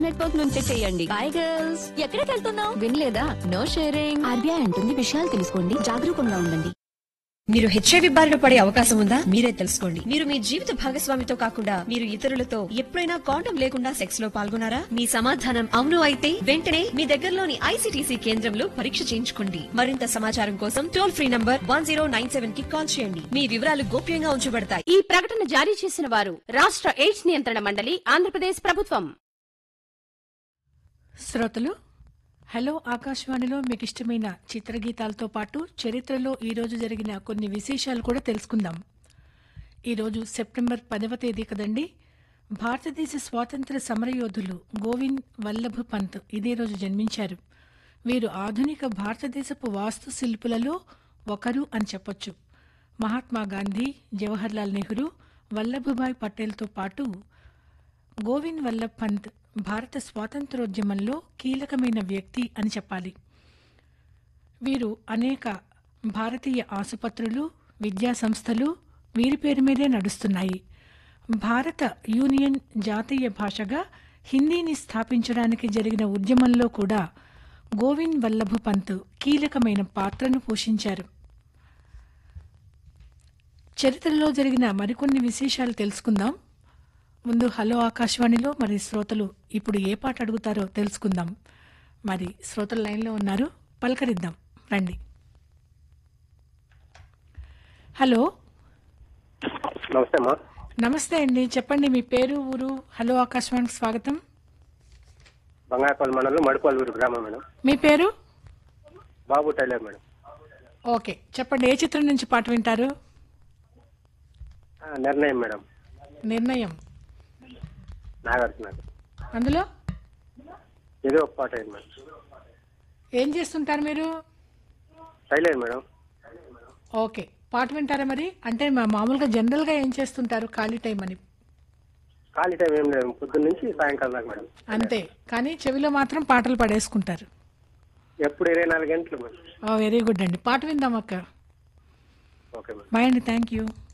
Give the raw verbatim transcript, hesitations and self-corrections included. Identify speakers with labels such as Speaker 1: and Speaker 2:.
Speaker 1: Network నుంచే చేయండి.
Speaker 2: By girls, ఎక్కడికి వెళ్తున్నావు?
Speaker 1: వినలేదా? No sharing.
Speaker 2: ఆర్బీఐ అంటుంది విషయాలు తెలుసుకోండి, జాగరూకంగా ఉండండి.
Speaker 3: మీరు హెచ్ఐవి బారిన పడే అవకాశం ఉందా? మీరే తెలుసుకోండి. మీరు మీ జీవిత భాగస్వామితో కాకుండా మీరు ఇతరులతో ఎప్పుడైనా కాండం లేకుండా సెక్స్ లో పాల్గొన్నారా? మీ సమాధానం అవును అయితే వెంటనే మీ దగ్గరలోని ఐసీటీసీ కేంద్రంలో పరీక్ష చేయించుకోండి. మరింత సమాచారం కోసం toll free number one zero nine seven కి కాల్ చేయండి. మీ వివరాలు గోప్యంగా ఉంచబడతాయి.
Speaker 4: ఈ ప్రకటన జారీ చేసిన వారు రాష్ట్ర ఎయిడ్స్ నియంత్రణ మండలి, ఆంధ్రప్రదేశ్ ప్రభుత్వం.
Speaker 5: శ్రోతలు, హలో ఆకాశవాణిలో మీకు ఇష్టమైన చిత్రగీతాలతో పాటు చరిత్రలో ఈరోజు జరిగిన కొన్ని విశేషాలు కూడా తెలుసుకుందాం. ఈరోజు సెప్టెంబర్ పదవ తేదీ కదండి. భారతదేశ స్వాతంత్ర సమరయోధులు గోవింద్ వల్లభ్ పంత్ ఇదే రోజు జన్మించారు. వీరు ఆధునిక భారతదేశపు వాస్తు శిల్పులలో ఒకరు అని చెప్పొచ్చు. మహాత్మా గాంధీ, జవహర్లాల్ నెహ్రూ, వల్లభభాయ్ పటేల్తో పాటు గోవింద్ వల్లభ్ పంత్ భారత స్వాతంత్రోద్యమంలో కీలకమైన వ్యక్తి అని చెప్పాలి. వీరు అనేక భారతీయ ఆసుపత్రులు, విద్యా సంస్థలు వీరి పేరు మీదే నడుస్తున్నాయి. భారత యూనియన్ జాతీయ భాషగా హిందీని స్థాపించడానికి జరిగిన ఉద్యమంలో కూడా గోవింద్ వల్లభ్ పంత్ కీలకమైన పాత్రను పోషించారు. చరిత్రలో జరిగిన మరికొన్ని విశేషాలు తెలుసుకుందాం. ముందు హలో ఆకాశవాణిలో మరి శ్రోతలు ఇప్పుడు ఏ పాట అడుగుతారో తెలుసుకుందాం. మరి శ్రోతలు లైన్లో ఉన్నారు, పలకరిద్దాం రండి. హలో,
Speaker 6: నమస్తే అమ్మా.
Speaker 5: నమస్తే అండి, చెప్పండి మీ పేరు, ఊరు. హలో ఆకాశవాణికి స్వాగతం.
Speaker 6: బంగారపల్లి మండలం మడిపల్లూరు గ్రామం మేడం.
Speaker 5: మీ పేరు?
Speaker 6: బాబు టైలర్ మేడం.
Speaker 5: ఓకే, చెప్పండి ఏ చిత్రం నుంచి పాట వింటారు?
Speaker 6: ఆ, నిర్ణయం మేడం.
Speaker 5: నిర్ణయం
Speaker 6: నాగార్జున.
Speaker 5: అందులో
Speaker 6: ఏదో ఒక పాట అయింది మేడం.
Speaker 5: ఏం చేస్తుంటారు మీరు?
Speaker 6: Tailor madam.
Speaker 5: ఓకే, పాట వింటారా మరి? అంటే మా మామూలుగా జనరల్గా ఏం చేస్తుంటారు ఖాళీ టైం అని?
Speaker 6: ఖాళీ టైం ఏం లేదు, పొద్దున్న నుంచి సాయంకాలం దాకా మేడం.
Speaker 5: అంతే, కానీ చెవిలో మాత్రం పాటలు పడేసుకుంటారు.
Speaker 6: ఎప్పుడు ఇరవై నాలుగు గంటలు మేడం.
Speaker 5: వెరీ గుడ్ అండి, పాట విందాం అక్క.
Speaker 6: Okay madam.
Speaker 5: బాయ్ అండి, థ్యాంక్ యూ.